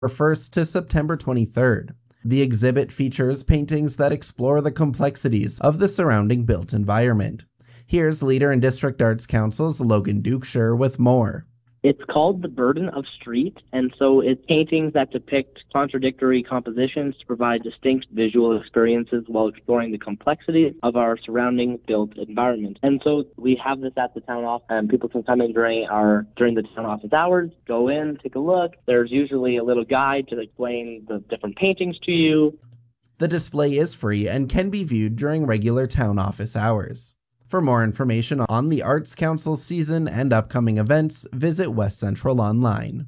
1st to September 23rd. The exhibit features paintings that explore the complexities of the surrounding built environment. Here's Leader in District Arts Council's Logan Dukeshire with more. It's called The Burden of Street, and so it's paintings that depict contradictory compositions to provide distinct visual experiences while exploring the complexity of our surrounding built environment. And so we have this at the town office, and people can come in during the town office hours, go in, take a look. There's usually a little guide to explain the different paintings to you. The display is free and can be viewed during regular town office hours. For more information on the Arts Council's season and upcoming events, visit West Central online.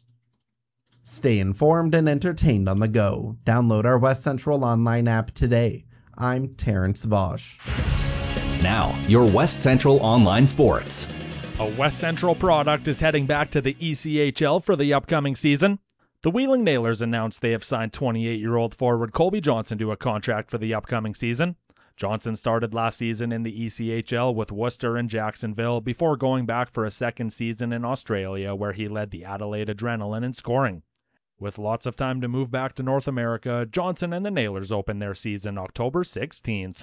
Stay informed and entertained on the go. Download our West Central online app today. I'm Terrence Vosch. Now, your West Central online sports. A West Central product is heading back to the ECHL for the upcoming season. The Wheeling Nailers announced they have signed 28-year-old forward Colby Johnson to a contract for the upcoming season. Johnson started last season in the ECHL with Worcester and Jacksonville before going back for a second season in Australia where he led the Adelaide Adrenaline in scoring. With lots of time to move back to North America, Johnson and the Nailers open their season October 16th.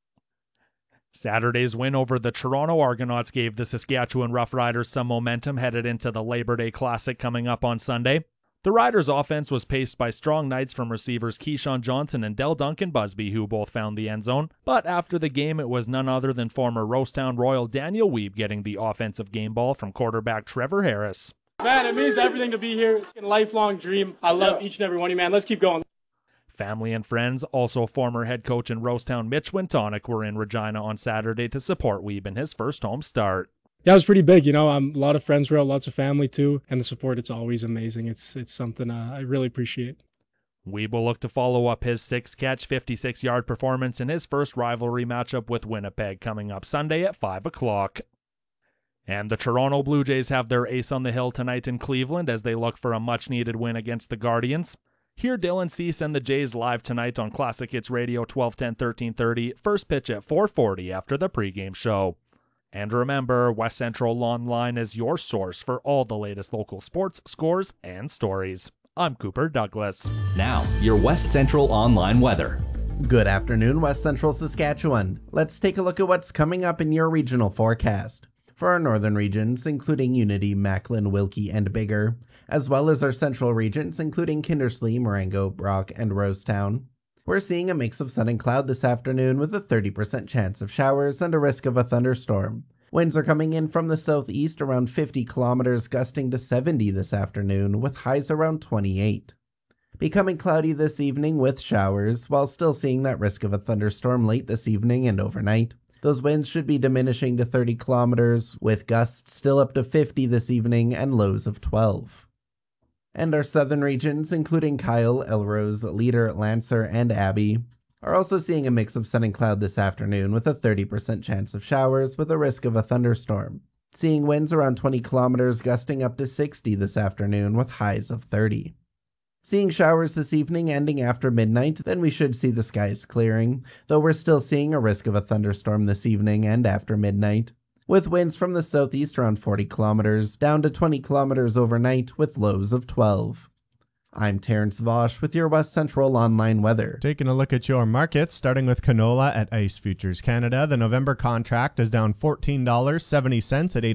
Saturday's win over the Toronto Argonauts gave the Saskatchewan Roughriders some momentum headed into the Labor Day Classic coming up on Sunday. The Riders' offense was paced by strong nights from receivers Keyshawn Johnson and Del Duncan Busby, who both found the end zone. But after the game, it was none other than former Rosetown Royal Daniel Weeb getting the offensive game ball from quarterback Trevor Harris. Man, it means everything to be here. It's a lifelong dream. I love each and every one of you, man. Let's keep going. Family and friends, also former head coach in Rosetown Mitch Wintonic, were in Regina on Saturday to support Weeb in his first home start. Yeah, it was pretty big. A lot of friends were out, lots of family too, and the support, it's always amazing. It's something I really appreciate. Weeb will look to follow up his 6-catch, 56-yard performance in his first rivalry matchup with Winnipeg coming up Sunday at 5 o'clock. And the Toronto Blue Jays have their ace on the hill tonight in Cleveland as they look for a much-needed win against the Guardians. Hear Dylan Cease and the Jays live tonight on Classic Hits Radio 1210 1330, first pitch at 4:40 after the pregame show. And remember, West Central Online is your source for all the latest local sports, scores, and stories. I'm Cooper Douglas. Now, your West Central Online weather. Good afternoon, West Central Saskatchewan. Let's take a look at what's coming up in your regional forecast. For our northern regions, including Unity, Macklin, Wilkie, and Biggar, as well as our central regions, including Kindersley, Marengo, Brock, and Rosetown, we're seeing a mix of sun and cloud this afternoon with a 30% chance of showers and a risk of a thunderstorm. Winds are coming in from the southeast around 50 kilometers, gusting to 70 this afternoon, with highs around 28. Becoming cloudy this evening with showers, while still seeing that risk of a thunderstorm late this evening and overnight. Those winds should be diminishing to 30 kilometers, with gusts still up to 50 this evening and lows of 12. And our southern regions, including Kyle, Elrose, Leader, Lancer, and Abbey, are also seeing a mix of sun and cloud this afternoon with a 30% chance of showers with a risk of a thunderstorm. Seeing winds around 20 kilometers gusting up to 60 this afternoon with highs of 30. Seeing showers this evening ending after midnight, then we should see the skies clearing, though we're still seeing a risk of a thunderstorm this evening and after midnight, with winds from the southeast around 40 kilometers, down to 20 kilometers overnight with lows of 12. I'm Terrence Vosch with your West Central Online weather. Taking a look at your markets, starting with canola at Ice Futures Canada. The November contract is down $14.70 at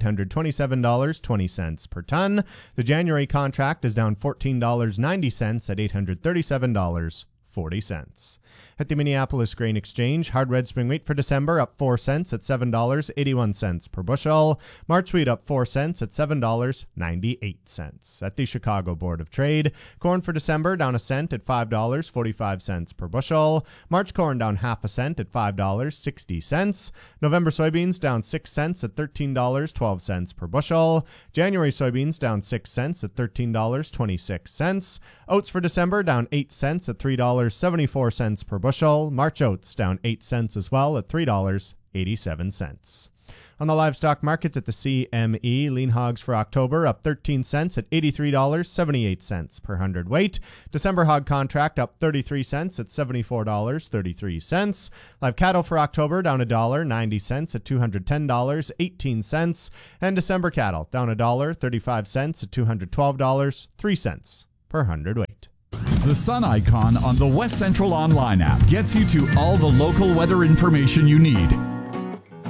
$827.20 per ton. The January contract is down $14.90 at $837.40. At the Minneapolis Grain Exchange, hard red spring wheat for December up 4 cents at $7.81 per bushel. March wheat up 4 cents at $7.98. At the Chicago Board of Trade, corn for December down a cent at $5.45 per bushel. March corn down half a cent at $5.60. November soybeans down 6 cents at $13.12 per bushel. January soybeans down 6 cents at $13.26. Oats for December down 8 cents at $3.74 per bushel. March oats down 8 cents as well at $3.87. On the livestock markets at the CME, lean hogs for October up 13 cents at $83.78 per hundredweight. December hog contract up 33 cents at $74.33. Live cattle for October down $1.90 at $210.18. And December cattle down $1.35 at $212.03 per per hundredweight. The sun icon on the West Central Online app gets you to all the local weather information you need